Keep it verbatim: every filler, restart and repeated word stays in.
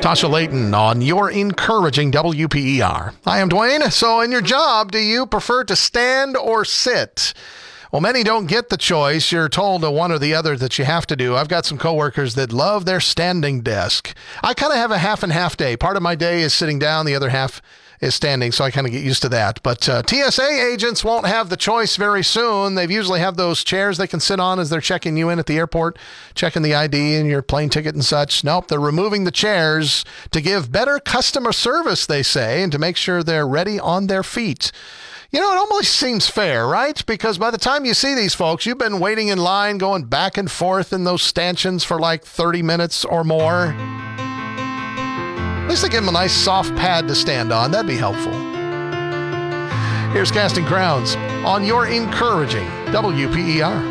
Tasha Layton on your encouraging W P E R. I am Dwayne. So in your job, do you prefer to stand or sit? Well, many don't get the choice. You're told to one or the other that you have to do. I've got some coworkers that love their standing desk. I kind of have a half and half day. Part of my day is sitting down. The other half is standing, so I kind of get used to that. But uh, T S A agents won't have the choice very soon. They usually have those chairs they can sit on as they're checking you in at the airport, checking the I D and your plane ticket and such. Nope, they're removing the chairs to give better customer service, they say, and to make sure they're ready on their feet. You know, it almost seems fair, right? Because by the time you see these folks, you've been waiting in line, going back and forth in those stanchions for like thirty minutes or more. At least they give them a nice soft pad to stand on. That'd be helpful. Here's Casting Crowns on your encouraging W P E R.